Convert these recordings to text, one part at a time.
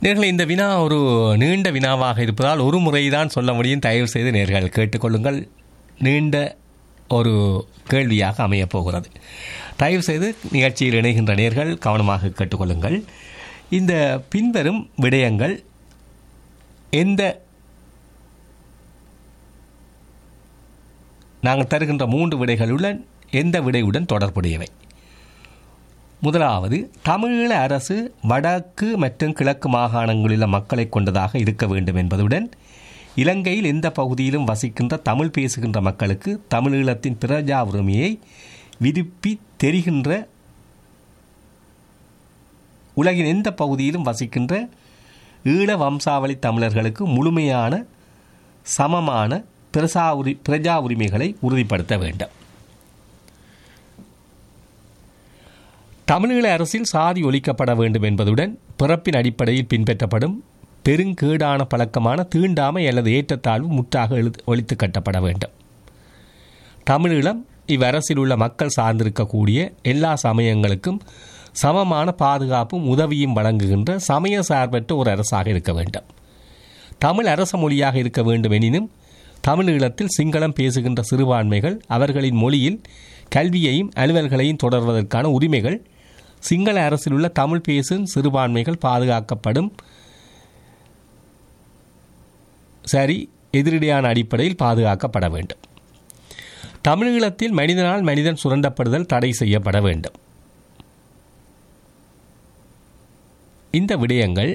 நேர்களை இந்த வினா ஒரு நீண்ட வினாவாக இருப்பதால் ஒரு முறைதான் சொல்ல முடியும். தயவு செய்து நேர்கள் கேட்டுக்கொள்ளுங்கள். நீண்ட ஒரு கேள்வியாக அமையப் போகிறது. தயவு செய்து நிகழ்ச்சியில் இணைகின்ற நேர்கள் கவனமாக கேட்டுக்கொள்ளுங்கள். இந்த பின்வரும் விடயங்கள் எந்த நாங்கள் தருகின்ற 3 விடைகளுடன் எந்த விடையுடன் தொடர்புடையவை? முதலாவது, தமிழீழ அரசு வடக்கு மற்றும் கிழக்கு மாகாணங்களில் மக்களை கொண்டதாக இருக்க வேண்டும் என்பதுடன் இலங்கையில் எந்த பகுதியிலும் வசிக்கின்ற தமிழ் பேசுகின்ற மக்களுக்கு தமிழீழத்தின் பிரஜா உரிமையை விருப்பி தெரிகின்ற உலகின் எந்த பகுதியிலும் வசிக்கின்ற ஈழ வம்சாவளி தமிழர்களுக்கு முழுமையான சமமான பிரஜா உரிமைகளை உறுதிப்படுத்த வேண்டும். தமிழீழ அரசில் சாதி ஒழிக்கப்பட வேண்டும் என்பதுடன் பிறப்பின் அடிப்படையில் பின்பற்றப்படும் பெருங்கேடான பழக்கமான தீண்டாமை அல்லது ஏற்றத்தாழ்வு முற்றாக ஒழித்து கட்டப்பட வேண்டும். தமிழீழம் இவ்வரசில் உள்ள மக்கள் சார்ந்திருக்கக்கூடிய எல்லா சமயங்களுக்கும் சமமான பாதுகாப்பும் உதவியும் வழங்குகின்ற சமய சார்பற்ற ஒரு அரசாக இருக்க வேண்டும். தமிழ் அரச மொழியாக இருக்க வேண்டும் எனினும் தமிழீழத்தில் சிங்களம் பேசுகின்ற சிறுபான்மைகள் அவர்களின் மொழியில் கல்வியையும் அலுவல்களையும் தொடர்வதற்கான உரிமைகள் சிங்கள அரசில் உள்ள தமிழ் பேசும் சிறுபான்மைகள் பாதுகாக்கப்படும் எதிரடியான அடிப்படையில் பாதுகாக்கப்பட வேண்டும். தமிழீழத்தில் மனிதனால் மனிதன் சுரண்டப்படுதல் தடை செய்யப்பட வேண்டும். இந்த விடயங்கள்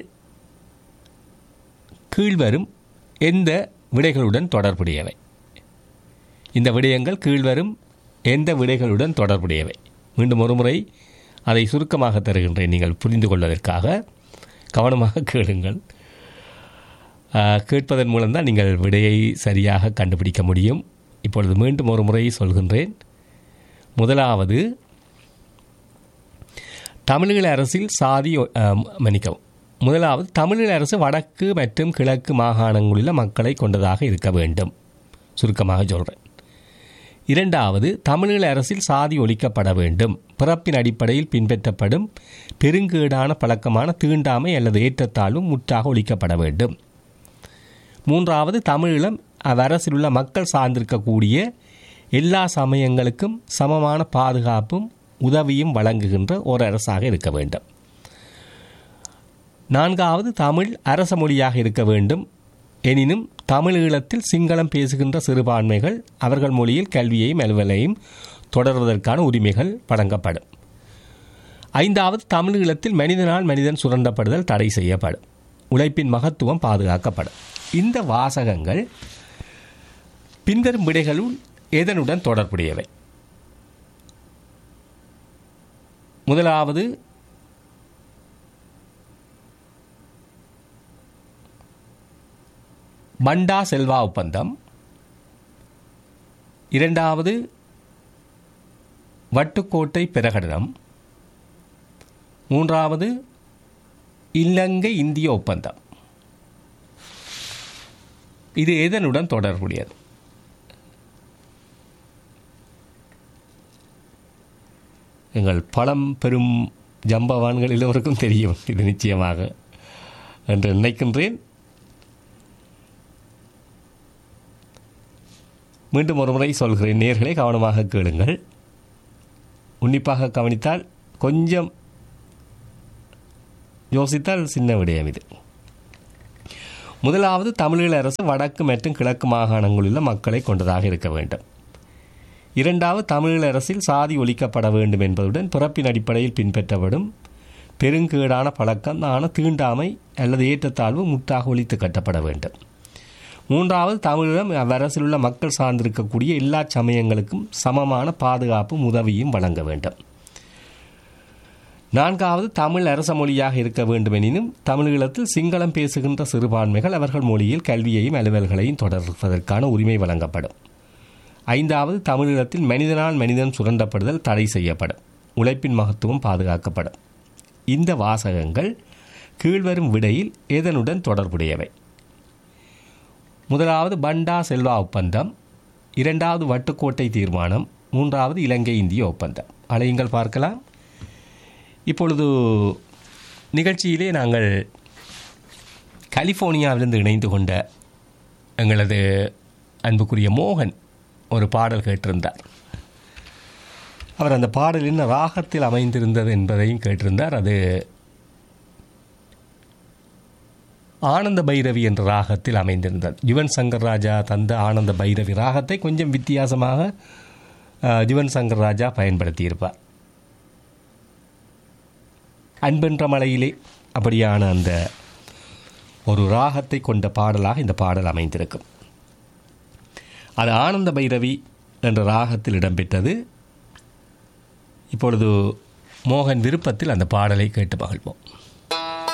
கீழ்வரும் எந்த விடைகளுடன் தொடர்புடையவை? இந்த விடயங்கள் கீழ்வரும் எந்த விடைகளுடன் தொடர்புடையவை? மீண்டும் ஒருமுறை அதை சுருக்கமாக தருகின்றேன், நீங்கள் புரிந்து கொள்வதற்காக. கவனமாக கேளுங்கள். கேட்பதன் மூலம்தான் நீங்கள் விடையை சரியாக கண்டுபிடிக்க முடியும். இப்பொழுது மீண்டும் ஒரு முறை சொல்கின்றேன். முதலாவது, தமிழீழ அரசில் முதலாவது, தமிழீழ அரசு வடக்கு மற்றும் கிழக்கு மாகாணங்களில் மக்களை கொண்டதாக இருக்க வேண்டும். சுருக்கமாக சொல்கிறேன். இரண்டாவது, தமிழீழ அரசில் சாதி ஒழிக்கப்பட வேண்டும். பிறப்பின் அடிப்படையில் பின்பற்றப்படும் பெருங்கேடான பழக்கமான தீண்டாமை அல்லது ஏற்றத்தாழ்வு முற்றாக ஒழிக்கப்பட வேண்டும். மூன்றாவது, தமிழீழம் அவ்வரசில் உள்ள மக்கள் சார்ந்திருக்கக்கூடிய எல்லா சமயங்களுக்கும் சமமான பாதுகாப்பும் உதவியும் வழங்குகின்ற ஒரு அரசாக இருக்க வேண்டும். நான்காவது, தமிழ் அரச மொழியாக இருக்க வேண்டும் எனினும் தமிழீழத்தில் சிங்களம் பேசுகின்ற சிறுபான்மைகள் அவர்கள் மொழியில் கல்வியையும் அலுவலையும் தொடர்வதற்கான உரிமைகள் வழங்கப்படும். ஐந்தாவது, தமிழீழத்தில் மனிதனால் மனிதன் சுரண்டப்படுதல் தடை செய்யப்படும். உழைப்பின் மகத்துவம் பாதுகாக்கப்படும். இந்த வாசகங்கள் பின்வரும் விடைகளுள் எதனுடன் தொடர்புடையவை? முதலாவது, பண்டா செல்வா ஒப்பந்தம். இரண்டாவது, வட்டுக்கோட்டை பிரகடனம். மூன்றாவது, இலங்கை இந்திய ஒப்பந்தம். இது எதனுடன் தொடர்புடையது? எங்கள் பழம் பெரும் ஜம்பவான்கள் எல்லோருக்கும் தெரியும் இது நிச்சயமாக என்று நினைக்கின்றேன். மீண்டும் ஒரு முறை சொல்கிறேன், நேயர்களை கவனமாக கேளுங்கள். உன்னிப்பாக கவனித்தால், கொஞ்சம் யோசித்தால் சின்ன விடயம் இது. முதலாவது, தமிழீழ அரசு வடக்கு மற்றும் கிழக்கு மாகாணங்களில் மக்களை கொண்டதாக இருக்க வேண்டும். இரண்டாவது, தமிழீழ அரசில் சாதி ஒழிக்கப்பட வேண்டும் என்பதுடன் பிறப்பின் அடிப்படையில் பின்பற்றப்படும் பெருங்கேடான பழக்கமான தீண்டாமை அல்லது ஏற்றத்தாழ்வு முற்றாக ஒழித்து கட்டப்பட வேண்டும். மூன்றாவது, தமிழீழம் அவ்வரசில் உள்ள மக்கள் சார்ந்திருக்கக்கூடிய எல்லா சமயங்களுக்கும் சமமான பாதுகாப்பும் உதவியும் வழங்க வேண்டும். நான்காவது, தமிழ் அரச மொழியாக இருக்க வேண்டும் எனினும் தமிழீழத்தில் சிங்களம் பேசுகின்ற சிறுபான்மைகள் அவர்கள் மொழியில் கல்வியையும் அலுவல்களையும் தொடர்வதற்கான உரிமை வழங்கப்படும். ஐந்தாவது, தமிழீழத்தில் மனிதனால் மனிதன் சுரண்டப்படுதல் தடை செய்யப்படும். உழைப்பின் மகத்துவம் பாதுகாக்கப்படும். இந்த வாசகங்கள் கீழ்வரும் விடையில் எதனுடன் தொடர்புடையவை? முதலாவது, பண்டா செல்வா ஒப்பந்தம். இரண்டாவது, வட்டுக்கோட்டை தீர்மானம். மூன்றாவது, இலங்கை இந்திய ஒப்பந்தம். அலையுங்கள் பார்க்கலாம். இப்பொழுது நிகழ்ச்சியிலே நாங்கள் கலிஃபோர்னியாவிலிருந்து இணைந்து கொண்ட எங்களது அன்புக்குரிய மோகன் ஒரு பாடல் கேட்டிருந்தார். அவர் அந்த பாடல் என்ன ராகத்தில் அமைந்திருந்தது என்பதையும் கேட்டிருந்தார். அது ஆனந்த பைரவி என்ற ராகத்தில் அமைந்திருந்தது. யுவன் சங்கர் ராஜா தந்த ஆனந்த பைரவி ராகத்தை கொஞ்சம் வித்தியாசமாக யுவன் சங்கர் ராஜா பயன்படுத்தியிருப்பார். அன்பென்ற மலையிலே அப்படியான அந்த ஒரு ராகத்தை கொண்ட பாடலாக இந்த பாடல் அமைந்திருக்கும். அது ஆனந்த பைரவி என்ற ராகத்தில் இடம்பெற்றது. இப்பொழுது மோகன் விருப்பத்தில் அந்த பாடலை கேட்டு மகிழ்வோம்.